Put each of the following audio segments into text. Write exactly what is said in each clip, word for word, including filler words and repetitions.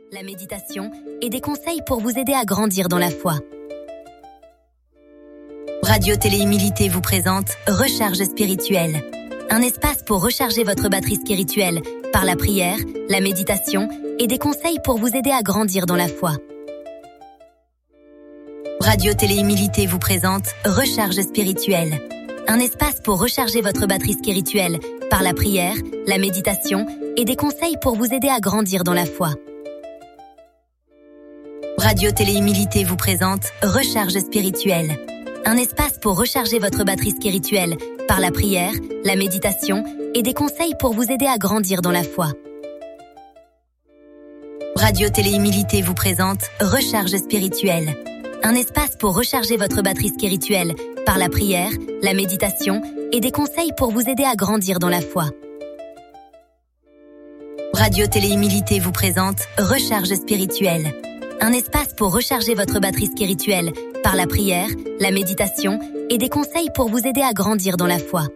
la méditation et des conseils pour vous aider à grandir dans la foi. Radio Télé Humilité vous présente Recharge spirituelle. Un espace pour recharger votre batterie spirituelle par la prière, la méditation et des conseils pour vous aider à grandir dans la foi. Radio Télé Humilité vous présente Recharge spirituelle. Un espace pour recharger votre batterie spirituelle par la prière, la méditation et des conseils pour vous aider à grandir dans la foi. Radio Télé Humilité vous présente Recharge spirituelle. Un espace pour recharger votre batterie spirituelle par la prière, la méditation et des conseils pour vous aider à grandir dans la foi. Radio Télé Humilité vous présente Recharge spirituelle. Un espace pour recharger votre batterie spirituelle par la prière, la méditation et des conseils pour vous aider à grandir dans la foi. Radio Télé Humilité vous présente Recharge spirituelle. Un espace pour recharger votre batterie spirituelle par la prière, la méditation et des conseils pour vous aider à grandir dans la foi.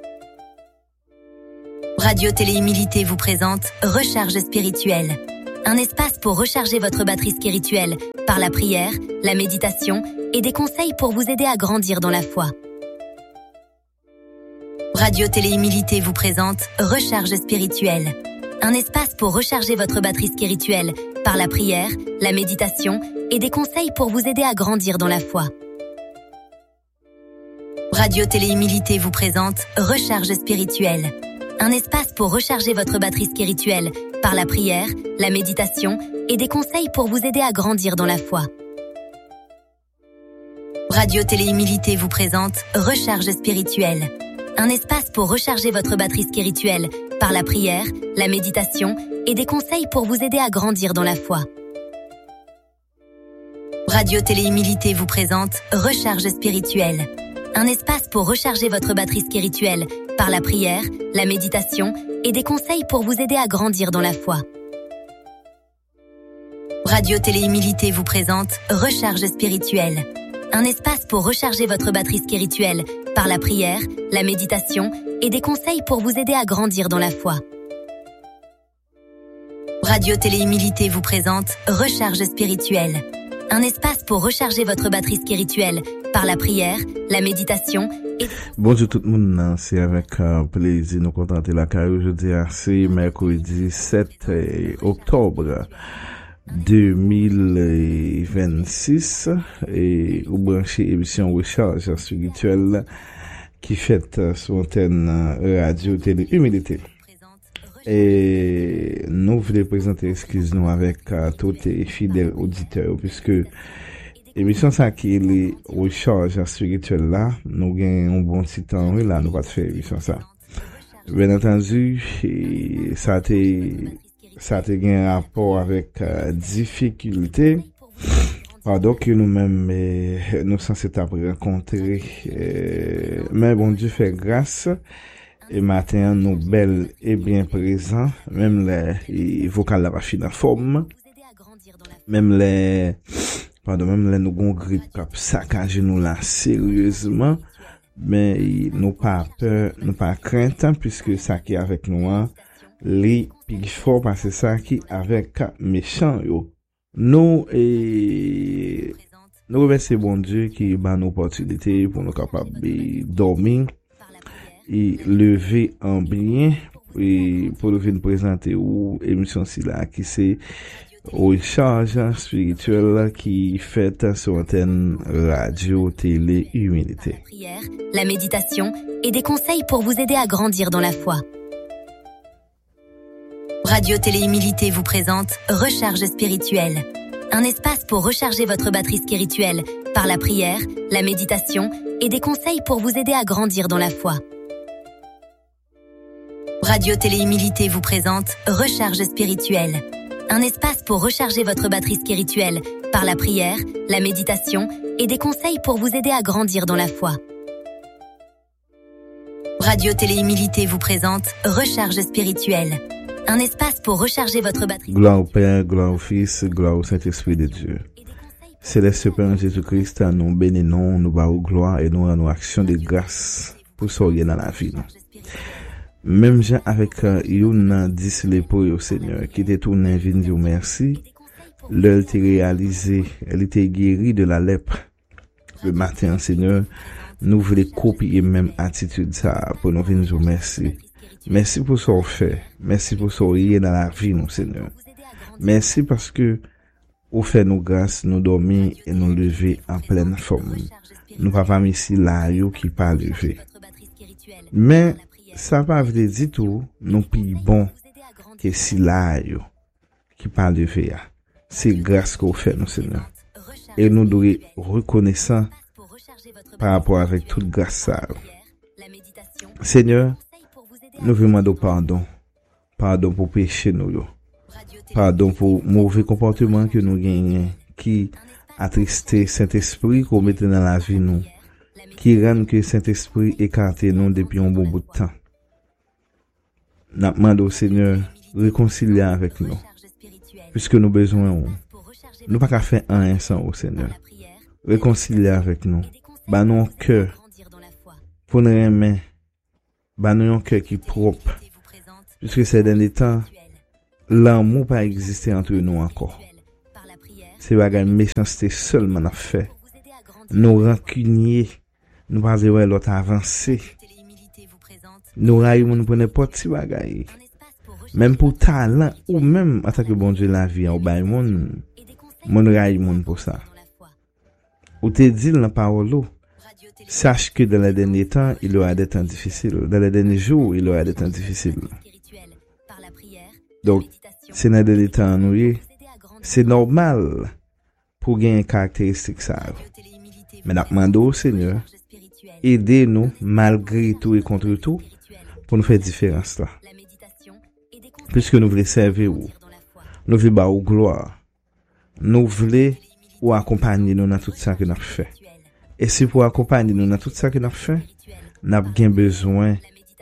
Radio Télé Humilité vous présente Recharge spirituelle. Un espace pour recharger votre batterie spirituelle par la prière, la méditation et des conseils pour vous aider à grandir dans la foi. Radio Télé Humilité vous présente Recharge spirituelle. Un espace pour recharger votre batterie spirituelle par la prière, la méditation et des conseils pour vous aider à grandir dans la foi. Radio Télé Humilité vous présente Recharge spirituelle. Un espace pour recharger votre batterie spirituelle par la prière, la méditation et des conseils pour vous aider à grandir dans la foi. Radio Télé Humilité vous présente Recharge spirituelle. Un espace pour recharger votre batterie spirituelle par la prière, la méditation et des conseils pour vous aider à grandir dans la foi. Radio Télé Humilité vous présente Recharge spirituelle. Un espace pour recharger votre batterie spirituelle par la prière, la méditation et des conseils pour vous aider à grandir dans la foi. Radio Télé Humilité vous présente Recharge spirituelle. Un espace pour recharger votre batterie spirituelle par la prière, la méditation et des conseils pour vous aider à grandir dans la foi. Radio Télé Humilité vous présente Recharge spirituelle. Un espace pour recharger votre batterie spirituelle par la prière, la méditation et... Bonjour tout le monde, c'est avec euh, plaisir nous contenter la carrière aujourd'hui, c'est mercredi sept octobre deux mille vingt-six et au branché émission Recharge spirituelle qui fait sur antenne Radio Télé Humilité. Et nous voulons présenter excuse-nous avec uh, tous les fidèles auditeurs puisque émission ça qui est les Recharge spirituelle là, nous gagnons un bon petit temps là, nous pas faire émission ça. Bien entendu, ça a été ça a été un rapport avec euh, difficulté. Pardon que nous-mêmes eh, nous censés rencontrer, eh, mais bon Dieu fait grâce. Et matin nous belles et bien présents, même les vocales la pas en forme, même les pardon même les nous gon grippe cap saccage nous là sérieusement, mais nous pas peur, nous pas crainte puisque ça qui est avec nous les plus fort parce que ça qui avec méchant yo. Nous et nous remercions bon Dieu qui ba nous opportunité pour nous capable de dormir et lever en bien et pour nous venir présenter ou émission si là qui c'est Recharge spirituelle qui fait sur antenne Radio Télé Humilité. La prière, la méditation et des conseils pour vous aider à grandir dans la foi. Radio Télé Humilité vous présente Recharge spirituelle. Un espace pour recharger votre batterie spirituelle par la prière, la méditation et des conseils pour vous aider à grandir dans la foi. Radio Télé Humilité vous présente Recharge spirituelle. Un espace pour recharger votre batterie spirituelle par la prière, la méditation et des conseils pour vous aider à grandir dans la foi. Radio Télé Humilité vous présente Recharge spirituelle. Un espace pour recharger votre batterie. Gloire au Père, gloire au Fils, gloire au Saint-Esprit de Dieu. Céleste Père Jésus-Christ, nous bénissons, nous bâillons gloire et nous rendons action de grâce pour sauver dans la vie. Même gens avec euh, yon dix les pour au Seigneur qui te tourne vinn dire merci L'heure était réalisée, elle était guérie de la lèpre. Le matin, Seigneur, nous voulons copier même attitude ça pour nous venir nous merci. Merci pour ce qu'on fait. Merci pour ce qu'on est dans la vie, nous, Seigneur. Merci parce que vous faites nos grâces, nous dormir et nous lever en pleine forme. Nous pas ici là, yo qui pas levé. Mais, ça va veut dire tout, nous payons bon, que si là, yo, qui pas levé, c'est grâce qu'on fait, nous, Seigneur. Et nous devons être reconnaissants par rapport avec toute grâce ça. Seigneur, nous vous demandons pardon. Pardon pour péché nous, yo. Pardon pour mauvais comportement que nous gagnons, qui attristé Saint-Esprit qu'on mette dans la vie nous, qui rend que Saint-Esprit écarte nous depuis un bon bout de temps. Nous demandons au Seigneur réconcilier avec nous, puisque nous besoin, nous pas qu'à faire un sans au Seigneur. Réconcilier avec nous, bah nous un cœur, pour nous aimer, bah nous un cœur qui est propre, puisque c'est dans les temps, l'amour pas existé entre nous encore. C'est pas une méchanceté seulement n'a fait. Nous rancuniers, nous pas de ouais l'autre avancé. Nous raillons pour n'importe si bagaille. Même pour talent ou même en tant que bon Dieu la vie, au bail mon mon raille mon pour ça. Ou te dit dans la parole, sache que dans les derniers temps, il y aura des temps difficiles. Dans les derniers jours, il y aura des temps difficiles. Donc, c'est dans les temps nous, c'est normal pour gagner une caractéristique ça. Mais nous demandons au Seigneur, aidez-nous malgré tout et contre tout pour nous faire différence là. Puisque nous voulons servir ou, nous voulons ba ou gloire, nous voulons ou accompagner nous dans tout ça que nous avons fait. Et si pour accompagner nous dans tout ça que nous avons fait, nous avons besoin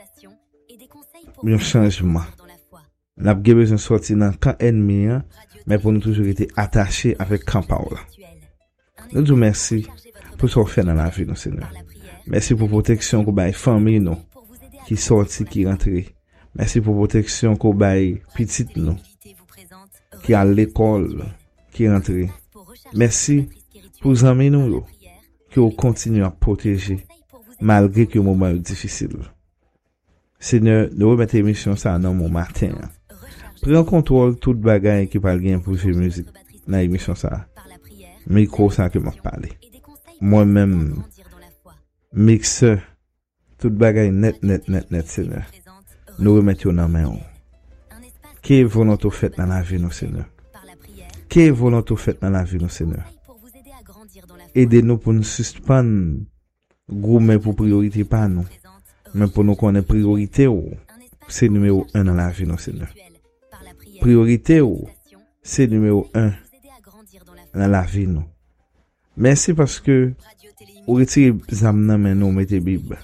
d'un changement. Nous avons besoin de sortir dans le camp ennemi, mais pour nous toujours être attachés avec camp Paola. Nous disons merci pour ce qu'on fait dans la vie, nous, Seigneur. Merci pour la protection qu'on a famille, nous, qui sortit, qui rentre. Merci pour la protection qu'on a petite, nous, qui à l'école, qui rentre. Merci pour les amis, nous, qui ont continué à protéger, malgré que le moment est difficile. Seigneur, nous remettons l'émission ça dans mon matin. Prends contrôle toute bagaille qui parle bien pour faire musique dans l'émission ça. Micro ça que m'a parlé. Moi-même, mixeur, toute bagaille net, net, net, net, Seigneur. Nous remettons dans main. Qu'est volonté faite dans la vie, nous, Seigneur? Qu'est volonté faite dans la vie, nous, Seigneur? Aidez-nous pour nous suspendre, gourmet pour priorité pas nous, mais pour nous connaître priorité, c'est numéro un dans la vie, nous, Seigneur. Priorité, c'est numéro un dans la vie, nous. Merci parce que vous retirez les âmes mais nous mettez Bible.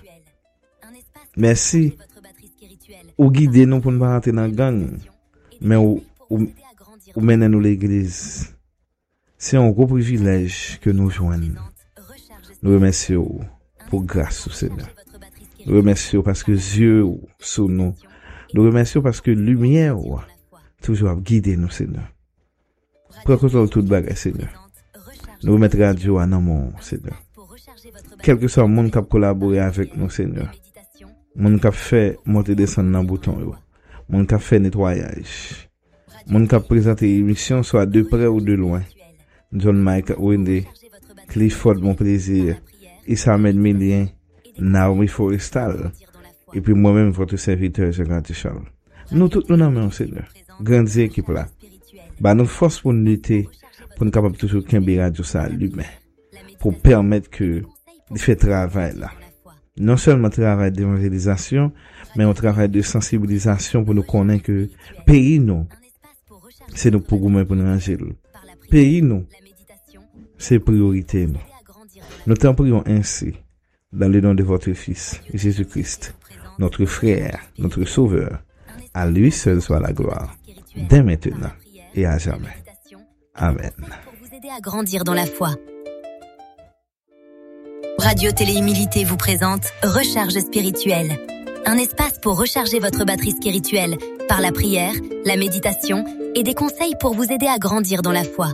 Merci. Vous guidez nous pour ne pas rentrer dans la gang, mais vous, vous, vous menez nous l'église. C'est un gros privilège que nous joignons. Nous remercions pour grâce au Seigneur. Nous remercions parce que Dieu sous nous. Nous remercions parce que lumière toujours guider nous, Seigneur. Prends contrôle de toute bagarre, Seigneur. Nous remettons radio à mon Seigneur. Quel que soit le monde qui a collaboré avec nous, Seigneur. Le monde qui a fait monter descendre dans le bouton. Le monde qui a fait nettoyage. Le monde qui a présenté l'émission, soit de près ou de loin. John Mike Wendy, Clifford Mon Plaisir, Issamed Milien, Naomi Forestal, et puis moi-même, votre serviteur, Jean-Grand Charles. Nous tous nous nommons, Seigneur. Grande équipe là. Bah, nous force pour nous lutter, pour nous capables toujours qu'un radio ça allumé, pour permettre que, il fait travail là. Non seulement travail d'évangélisation, mais un travail de sensibilisation pour nous connaître que, pays nous, c'est nous pour nous pour nous ranger. Pays nous, c'est priorité nous. Nous t'en prions ainsi, dans le nom de votre Fils, Jésus-Christ, notre frère, notre sauveur. À lui seul soit la gloire, dès maintenant et à jamais. Amen. Pour vous aider à grandir dans la foi. Radio Télé Humilité vous présente Recharge spirituelle. un espace pour recharger votre batterie spirituelle par la prière, la méditation et des conseils pour vous aider à grandir dans la foi.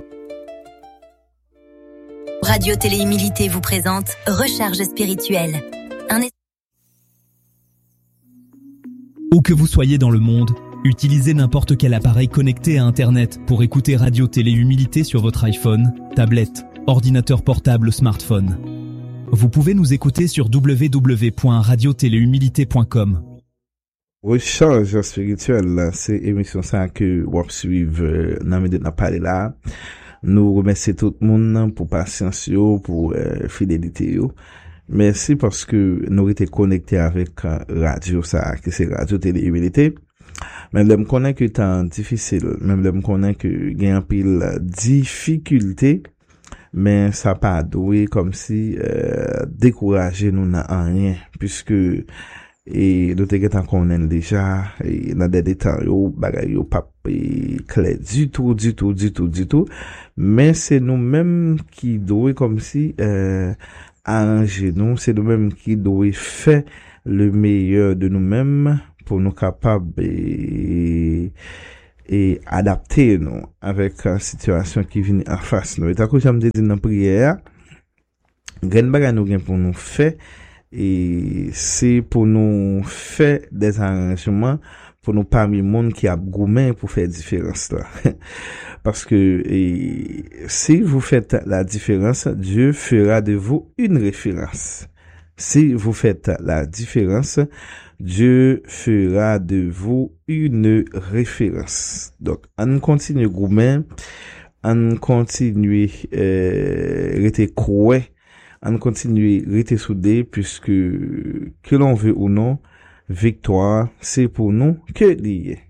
Radio Télé Humilité vous présente Recharge spirituelle. Un es- Où que vous soyez dans le monde, utilisez n'importe quel appareil connecté à Internet pour écouter Radio Télé Humilité sur votre iPhone, tablette, ordinateur portable, smartphone. Vous pouvez nous écouter sur w w w point radio télé humilité point com. Recharge spirituel, c'est émission ça que vous suivez dans le n'a parlé là. Nous remercions tout le monde pour patience, pour euh, fidélité. Merci parce que nous étions connectés avec euh, radio ça, que c'est Radio Télé Humilité. Même là, me connais que temps difficile, même là, me connais que il y a un pile difficulté. Mais ça pas doué comme si euh, décourager nous n'a rien puisque et nous t'es connaît déjà et dans des détails yo bagay yo pas clair du tout du tout du tout du tout mais c'est nous mêmes qui doué comme si euh, arranger nous, c'est nous mêmes qui doué faire le meilleur de nous-mêmes pour nous capables et et adapter nous avec la situation qui vient en face nous. Et tant que j'aime dire dans prière, grand bagay nous gen pour nous faire et c'est pour nous faire des arrangements pour nous parmi monde qui a gourmand pour faire différence là. Parce que et, si vous faites la différence, Dieu fera de vous une référence. Si vous faites la différence, Dieu fera de vous une référence. Donc, on continue gourmand, on continue euh, rester croix, on continue rester soudé puisque que l'on veut ou non, victoire, c'est pour nous que lié.